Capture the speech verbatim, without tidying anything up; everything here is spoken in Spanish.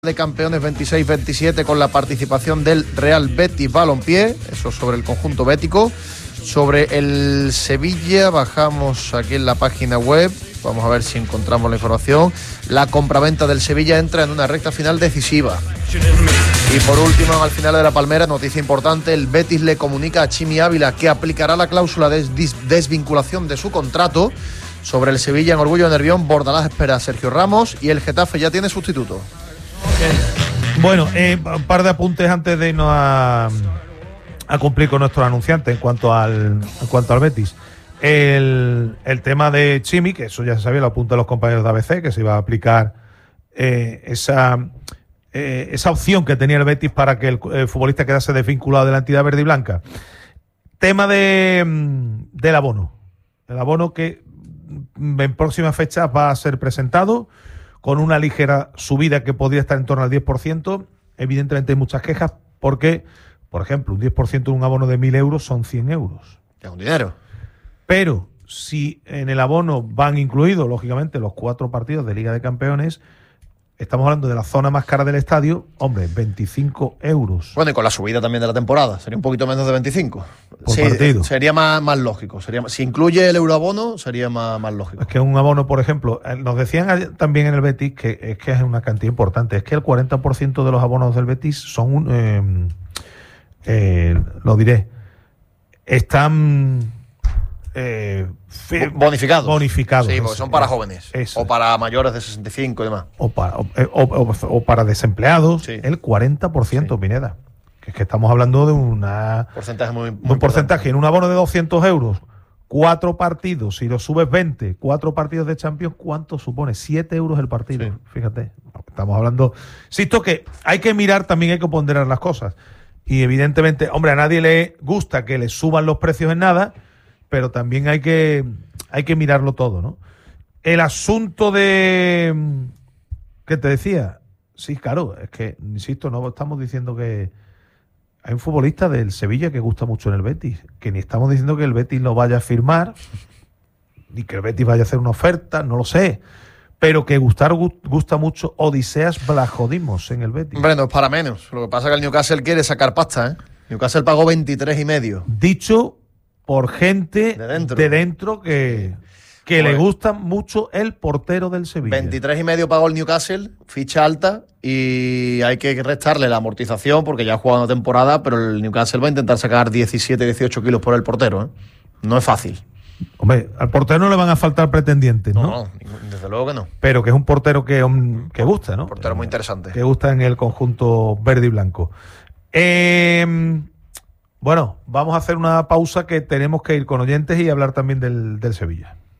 de Campeones veintiséis veintisiete con la participación del Real Betis Balompié, eso sobre el conjunto bético. Sobre el Sevilla, bajamos aquí en la página web, vamos a ver si encontramos la información. La compraventa del Sevilla entra en una recta final decisiva. Y por último, al final de la Palmera, noticia importante, el Betis le comunica a Chimi Ávila que aplicará la cláusula de des- desvinculación de su contrato. Sobre el Sevilla, en Orgullo de Nervión, Bordalás espera a Sergio Ramos y el Getafe ya tiene sustituto. Bueno, eh, un par de apuntes antes de irnos a, a cumplir con nuestros anunciantes en cuanto al en cuanto al Betis. El, el tema de Chimi, que eso ya se sabía, lo apuntan los compañeros de A B C, que se iba a aplicar eh, esa, eh, esa opción que tenía el Betis para que el, el futbolista quedase desvinculado de la entidad verde y blanca. Tema de del abono. El abono que en próximas fechas va a ser presentado con una ligera subida que podría estar en torno al diez por ciento. Evidentemente hay muchas quejas porque, por ejemplo, un diez por ciento de un abono de mil euros son cien euros. Es un dinero. Pero si en el abono van incluidos, lógicamente, los cuatro partidos de Liga de Campeones, estamos hablando de la zona más cara del estadio, hombre, veinticinco euros. Bueno, y con la subida también de la temporada, sería un poquito menos de veinticinco. Por sí, partido. Sería más, más lógico. Sería, si incluye el euroabono, sería más, más lógico. Es que un abono, por ejemplo, nos decían también en el Betis que es que es una cantidad importante. Es que el cuarenta por ciento de los abonos del Betis son, eh, eh, lo diré, están eh, fi- bonificados. Bonificados. Sí, porque es, son para es, jóvenes. Es, o para mayores de sesenta y cinco y demás. O para, o, o, o para desempleados. Sí. El cuarenta por ciento, sí. Pineda. Que es que estamos hablando de una porcentaje muy, muy un porcentaje. En un abono de doscientos euros, cuatro partidos, si lo subes veinte, cuatro partidos de Champions, ¿cuánto supone? siete euros el partido. Sí. Fíjate, estamos hablando. Insisto que hay que mirar, también hay que ponderar las cosas. Y evidentemente, hombre, a nadie le gusta que le suban los precios en nada, pero también hay que, hay que mirarlo todo, ¿no? El asunto de... ¿Qué te decía? Sí, claro, es que, insisto, no estamos diciendo que... Hay un futbolista del Sevilla que gusta mucho en el Betis, que ni estamos diciendo que el Betis lo vaya a firmar, ni que el Betis vaya a hacer una oferta, no lo sé, pero que gustar gusta mucho Odiseas Vlachodimos en el Betis. Hombre, no es para menos. Lo que pasa es que el Newcastle quiere sacar pasta, ¿eh? Newcastle pagó veintitrés y medio. Dicho por gente de dentro, de dentro que... que pues, le gusta mucho el portero del Sevilla. veintitrés y medio pagó el Newcastle, ficha alta, y hay que restarle la amortización porque ya ha jugado una temporada, pero el Newcastle va a intentar sacar diecisiete, dieciocho kilos por el portero, ¿eh? No es fácil. Hombre, al portero no le van a faltar pretendientes, ¿no? No, no, desde luego que no. Pero que es un portero que, um, que gusta, ¿no? Un portero muy interesante. Que gusta en el conjunto verde y blanco. Eh, bueno, vamos a hacer una pausa que tenemos que ir con oyentes y hablar también del, del Sevilla.